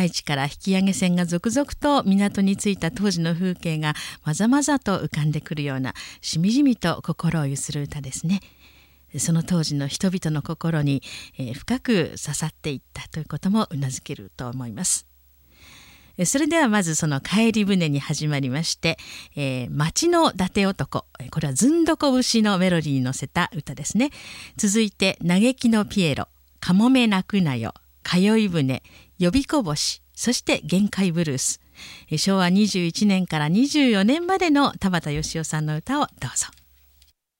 大地から引き上げ船が続々と港に着いた当時の風景がまざまざと浮かんでくるような、しみじみと心をゆする歌ですね。その当時の人々の心に、深く刺さっていったということもうなずけると思います。それではまずその帰り船に始まりまして、町の伊達男、これはずんどこ節のメロディーに乗せた歌ですね。続いて嘆きのピエロ、かもめ泣くなよ、通い船、呼びこぼし、そして限界ブルース。昭和21年から24年までの田畑芳夫さんの歌をどうぞ。